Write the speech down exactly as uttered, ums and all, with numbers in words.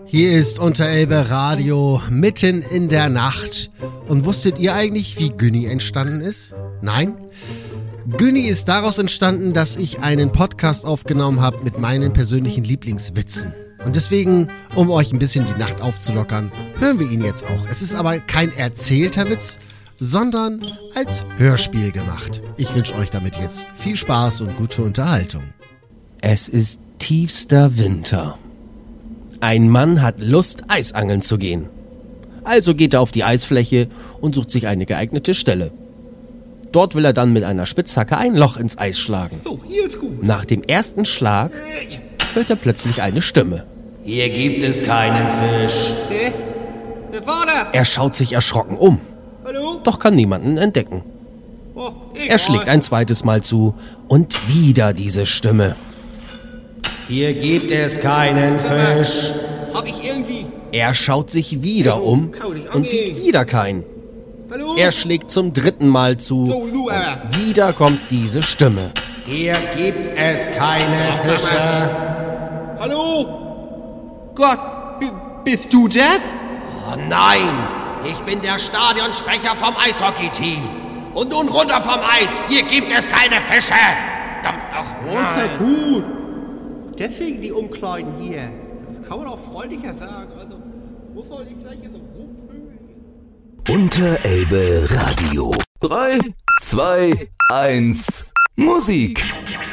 Hier ist Unterelbe Radio mitten in der Nacht. Und wusstet ihr eigentlich, wie Günni entstanden ist? Nein? Günni ist daraus entstanden, dass ich einen Podcast aufgenommen habe mit meinen persönlichen Lieblingswitzen. Und deswegen, um euch ein bisschen die Nacht aufzulockern, hören wir ihn jetzt auch. Es ist aber kein erzählter Witz, sondern als Hörspiel gemacht. Ich wünsche euch damit jetzt viel Spaß und gute Unterhaltung. Es ist tiefster Winter. Ein Mann hat Lust, Eisangeln zu gehen. Also geht er auf die Eisfläche und sucht sich eine geeignete Stelle. Dort will er dann mit einer Spitzhacke ein Loch ins Eis schlagen. So, hier ist gut. Nach dem ersten Schlag hört er plötzlich eine Stimme. Hier gibt es keinen Fisch. Hä? Wer war das? Er schaut sich erschrocken um, Hallo? doch kann niemanden entdecken. Oh, Er schlägt ein zweites Mal zu und wieder diese Stimme. Hier gibt es keinen Fisch. Hab ich irgendwie... Er schaut sich wieder um und sieht wieder keinen. Hallo? Er schlägt zum dritten Mal zu So, du, äh. und wieder kommt diese Stimme. Hier gibt es keine Fische. Hallo? Gott, b- bist du das? Oh nein, ich bin der Stadionsprecher vom Eishockey-Team. Und nun runter vom Eis. Hier gibt es keine Fische. Verdammt noch. Oh, ist ja gut. Deswegen die Umkleiden hier. Das kann man auch freundlicher sagen. Also, muss man nicht gleich hier so rumpöbeln. Unterelbe Radio. drei, zwei, eins, Musik.